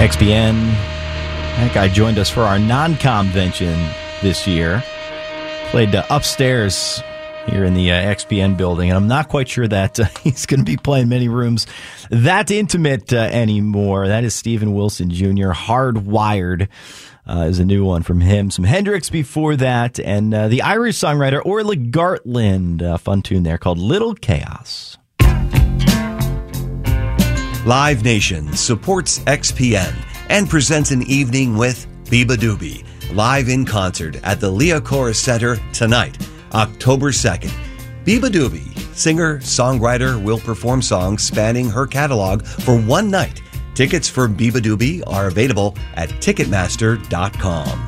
XPN. That guy joined us for our non-convention this year. Played upstairs here in the XPN building, and I'm not quite sure that he's going to be playing many rooms that intimate anymore. That is Steven Wilson Jr. Hardwired is a new one from him. Some Hendrix before that, and the Irish songwriter Orla Gartland. Fun tune there called Little Chaos. Live Nation supports XPN and presents an evening with Biba Doobie, live in concert at the Liacouras Center tonight, October 2nd. Biba Doobie, singer, songwriter, will perform songs spanning her catalog for one night. Tickets for Biba Doobie are available at Ticketmaster.com.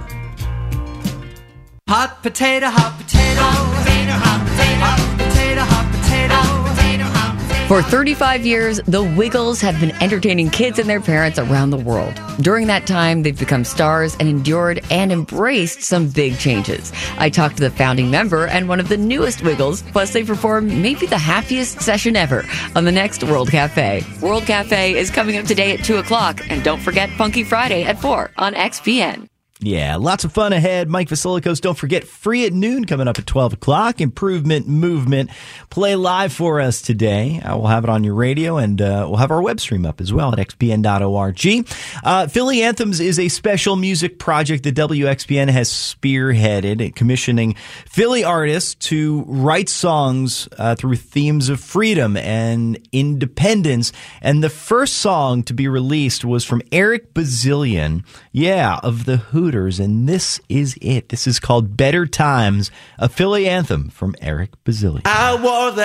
Hot potato, hot potato, potato, hot potato, hot potato, hot potato, potato, hot potato. For 35 years, the Wiggles have been entertaining kids and their parents around the world. During that time, they've become stars and endured and embraced some big changes. I talked to the founding member and one of the newest Wiggles, plus they performed maybe the happiest session ever on the next World Cafe. World Cafe is coming up today at 2 o'clock, and don't forget Funky Friday at 4 on XPN. Yeah, lots of fun ahead. Mike Vasilikos, don't forget, Free at Noon coming up at 12 o'clock. Improvement Movement play live for us today. We'll have it on your radio, and we'll have our web stream up as well at xpn.org. Philly Anthems is a special music project that WXPN has spearheaded, commissioning Philly artists to write songs through themes of freedom and independence. And the first song to be released was from Eric Bazillion, of the Hooters, and this is it. This is called Better Times, a Philly anthem from Eric Bazillion. I wore the